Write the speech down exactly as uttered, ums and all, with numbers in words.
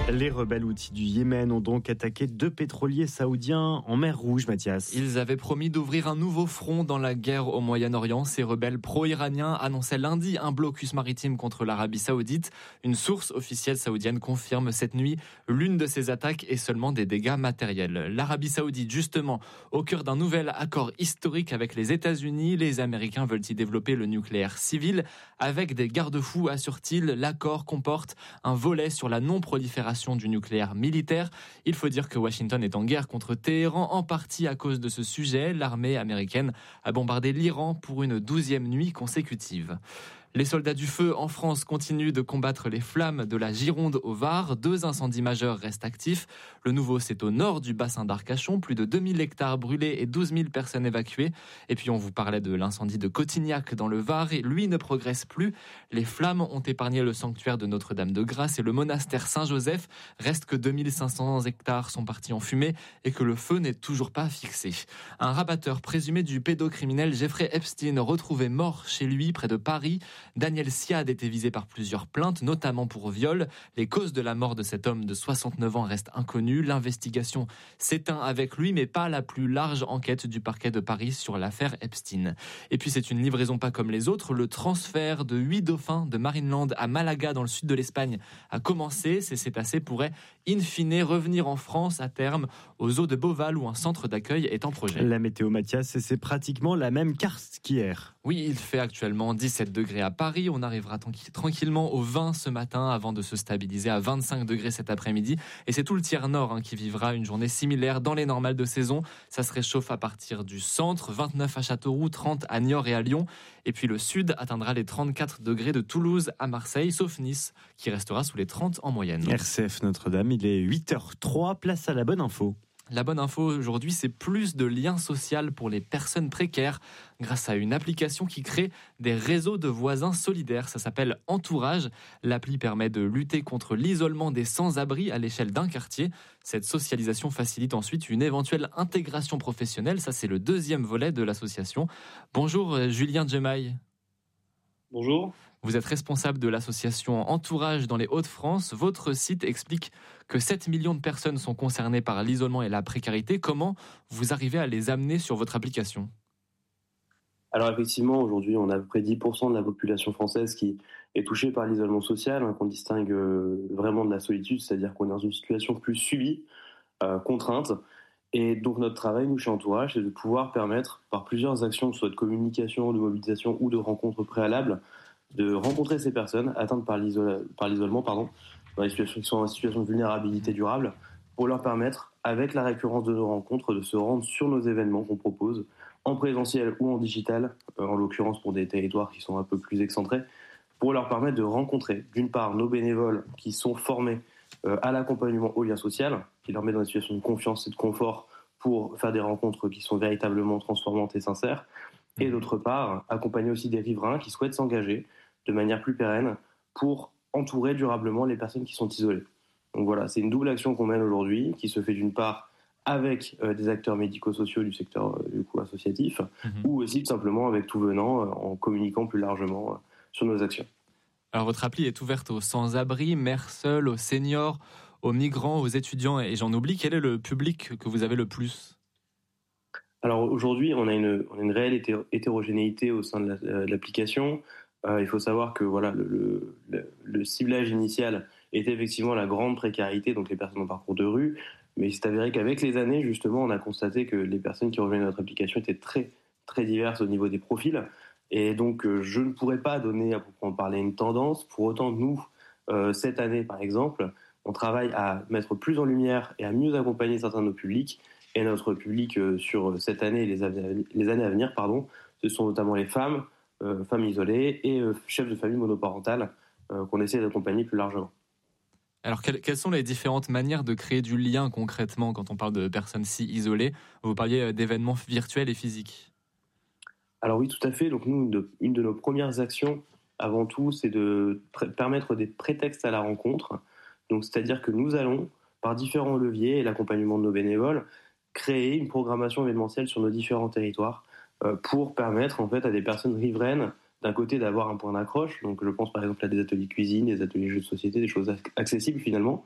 Les rebelles houthis du Yémen ont donc attaqué deux pétroliers saoudiens en mer Rouge, Mathias. Ils avaient promis d'ouvrir un nouveau front dans la guerre au Moyen-Orient. Ces rebelles pro-iraniens annonçaient lundi un blocus maritime contre l'Arabie Saoudite. Une source officielle saoudienne confirme cette nuit l'une de ces attaques et seulement des dégâts matériels. L'Arabie Saoudite, justement, au cœur d'un nouvel accord historique avec les États-Unis. Les Américains veulent y développer le nucléaire civil. Avec des garde-fous, assure-t-il, l'accord comporte un volet sur la non-prolifération du nucléaire militaire. Il faut dire que Washington est en guerre contre Téhéran, en partie à cause de ce sujet. L'armée américaine a bombardé l'Iran pour une douzième nuit consécutive. Les soldats du feu en France continuent de combattre les flammes de la Gironde au Var. Deux incendies majeurs restent actifs. Le nouveau, c'est au nord du bassin d'Arcachon. Plus de deux mille hectares brûlés et douze mille personnes évacuées. Et puis on vous parlait de l'incendie de Cotignac dans le Var. Et lui ne progresse plus. Les flammes ont épargné le sanctuaire de Notre-Dame-de-Grâce et le monastère Saint-Joseph. Reste que deux mille cinq cents hectares sont partis en fumée et que le feu n'est toujours pas fixé. Un rabatteur présumé du pédocriminel Jeffrey Epstein retrouvé mort chez lui près de Paris. Daniel Siad était visé par plusieurs plaintes, notamment pour viol. Les causes de la mort de cet homme de soixante-neuf ans restent inconnues. L'investigation s'éteint avec lui, mais pas la plus large enquête du parquet de Paris sur l'affaire Epstein. Et puis c'est une livraison pas comme les autres. Le transfert de huit dauphins de Marineland à Malaga, dans le sud de l'Espagne, a commencé. Ces cétacés pourraient, in fine, revenir en France à terme, aux eaux de Beauval, où un centre d'accueil est en projet. La météo, Mathias, c'est pratiquement la même carte qu'hier. Oui, il fait actuellement dix-sept degrés à Paris. On arrivera tranquillement aux vingt ce matin avant de se stabiliser à vingt-cinq degrés cet après-midi. Et c'est tout le tiers nord hein, qui vivra une journée similaire dans les normales de saison. Ça se réchauffe à partir du centre, vingt-neuf à Châteauroux, trente à Niort et à Lyon. Et puis le sud atteindra les trente-quatre degrés de Toulouse à Marseille, sauf Nice, qui restera sous les trente en moyenne. R C F Notre-Dame, il est huit heures trois, place à la bonne info. La bonne info aujourd'hui, c'est plus de lien social pour les personnes précaires grâce à une application qui crée des réseaux de voisins solidaires. Ça s'appelle Entourage. L'appli permet de lutter contre l'isolement des sans-abri à l'échelle d'un quartier. Cette socialisation facilite ensuite une éventuelle intégration professionnelle. Ça, c'est le deuxième volet de l'association. Bonjour Julien Djemaï. Bonjour. Vous êtes responsable de l'association Entourage dans les Hauts-de-France. Votre site explique que sept millions de personnes sont concernées par l'isolement et la précarité. Comment vous arrivez à les amener sur votre application ? Alors effectivement, aujourd'hui, on a à peu près dix pour cent de la population française qui est touchée par l'isolement social, hein, qu'on distingue vraiment de la solitude, c'est-à-dire qu'on est dans une situation plus subie, euh, contrainte. Et donc notre travail, nous, chez Entourage, c'est de pouvoir permettre, par plusieurs actions, que ce soit de communication, de mobilisation ou de rencontres préalables, de rencontrer ces personnes atteintes par, l'isole, par l'isolement, pardon, dans les situations qui sont en situation de vulnérabilité durable, pour leur permettre, avec la récurrence de nos rencontres, de se rendre sur nos événements qu'on propose, en présentiel ou en digital, euh, en l'occurrence pour des territoires qui sont un peu plus excentrés, pour leur permettre de rencontrer, d'une part, nos bénévoles qui sont formés euh, à l'accompagnement au lien social, qui leur met dans une situation de confiance et de confort pour faire des rencontres qui sont véritablement transformantes et sincères, et d'autre part, accompagner aussi des riverains qui souhaitent s'engager de manière plus pérenne pour entourer durablement les personnes qui sont isolées. Donc voilà, c'est une double action qu'on mène aujourd'hui, qui se fait d'une part avec euh, des acteurs médico-sociaux du secteur euh, du coup associatif, mmh. ou aussi tout simplement avec tout venant, euh, en communiquant plus largement euh, sur nos actions. Alors votre appli est ouverte aux sans-abri, mères seules, aux seniors, aux migrants, aux étudiants, et j'en oublie, quel est le public que vous avez le plus ? Alors aujourd'hui, on a une, on a une réelle hétéro- hétérogénéité au sein de, la, de l'application. Euh, il faut savoir que voilà, le, le, le ciblage initial était effectivement la grande précarité, donc les personnes en parcours de rue. Mais il s'est avéré qu'avec les années, justement, on a constaté que les personnes qui rejoignaient notre application étaient très, très diverses au niveau des profils. Et donc, euh, je ne pourrais pas donner, à proprement parler, une tendance. Pour autant, nous, euh, cette année, par exemple, on travaille à mettre plus en lumière et à mieux accompagner certains de nos publics. Et notre public euh, sur cette année et les, av- les années à venir, pardon, ce sont notamment les femmes, euh, femmes isolées et euh, chefs de famille monoparentales euh, qu'on essaie d'accompagner plus largement. Alors, quelles, quelles sont les différentes manières de créer du lien concrètement quand on parle de personnes si isolées ? Vous parliez d'événements virtuels et physiques. Alors oui, tout à fait. Donc nous, une de, une de nos premières actions, avant tout, c'est de pr- permettre des prétextes à la rencontre. Donc, c'est-à-dire que nous allons, par différents leviers et l'accompagnement de nos bénévoles, créer une programmation événementielle sur nos différents territoires euh, pour permettre en fait à des personnes riveraines d'un côté d'avoir un point d'accroche. Donc je pense par exemple à des ateliers cuisine, des ateliers jeux de société, des choses accessibles finalement,